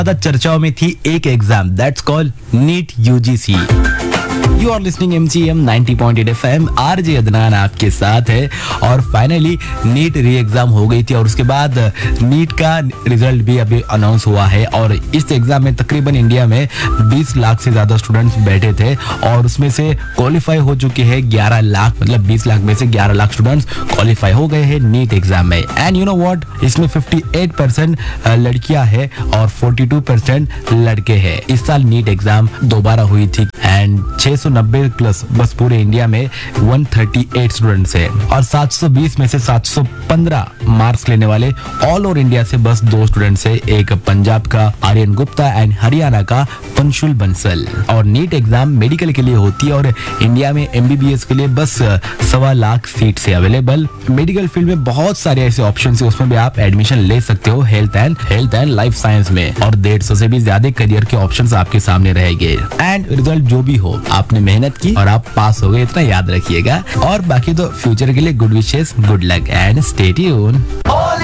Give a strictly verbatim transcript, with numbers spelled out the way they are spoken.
ज्यादा चर्चाओं में थी एक exam, that's called NEET UGC. You are listening M C M ninety point eight F M, RJ Adnan आपके साथ है। और फाइनली नीट री एग्जाम हो गई थी और उसके बाद नीट का रिजल्ट भी अभी अनाउंस हुआ है। और इस एग्जाम में तकरीबन इंडिया में बीस लाख से ज्यादा स्टूडेंट्स बैठे थे और उसमें से क्वालिफाई हो चुके हैं ग्यारह लाख, मतलब बीस लाख में से ग्यारह लाख स्टूडेंट्स क्वालिफाई हो गए हैं नीट एग्जाम में। एंड यू नो व्हाट, इसमें अट्ठावन परसेंट लड़कियां हैं और बयालीस परसेंट लड़के हैं। इस साल नीट एग्जाम दोबारा हुई थी एंड छह सौ नब्बे प्लस बस पूरे इंडिया में एक सौ अड़तीस स्टूडेंट्स हैं और सात सौ बीस में से सात सौ पंद्रह मार्क्स लेने वाले ऑल ओवर इंडिया से बस दो स्टूडेंट्स हैं, एक पंजाब का आर्यन गुप्ता एंड हरियाणा का पंशुल बंसल। और नीट एग्जाम मेडिकल के लिए होती है और इंडिया में एमबीबीएस के लिए बस सवा लाख सीट से अवेलेबल। मेडिकल फील्ड में बहुत सारे ऐसे ऑप्शन है, उसमें भी आप एडमिशन ले सकते हो health and health and life science में। और डेढ़ सौ से भी ज्यादा करियर के ऑप्शंस आपके सामने रहेंगे। एंड रिजल्ट जो भी हो, आपने मेहनत की और आप पास हो गए, इतना याद रखिएगा। और बाकी तो फ्यूचर के लिए good wishes, good luck and stay tune.